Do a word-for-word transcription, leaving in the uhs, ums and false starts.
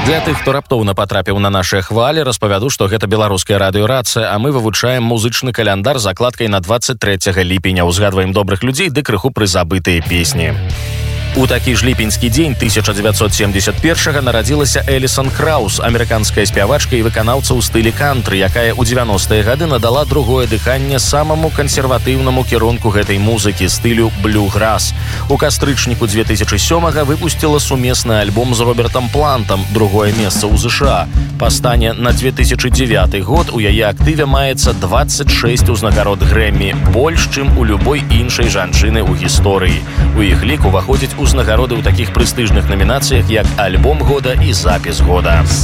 Для тых, хто раптоўна патрапіў на нашыя хвалі, распавяду, што гэта беларуская радыёрацыя, а мы вывучаем музычны каляндар з закладкай на двадцать трэцяга ліпеня. Узгадваем добрых людзей ды крыху прызабытыя песні. У такі ж ліпеньскі дзень тысяча дзевяцьсот семьдесят першага нарадзілася Элісон Краус, амерыканская спявачка і выканаўца ў стылі кантры, якая ў дзевяностыя гады надала другое дыханне самаму кансерватыўнаму кірунку гэтай музыкі, стылю блюграс. У кастрычніку две тысячи сёмага выпусціла сумесны альбом з Робертам Плантам, другое месца ў ЗША. Па стане на две тысячи девяты год у яе актыве маецца двадцать шесть узнагарод Грэммі, больш, чым у любой іншай жанчыны ў гісторыі. У іх лік уваходзіць узнагароды ў такіх прэстыжных намінацыях, як альбом года і запіс года.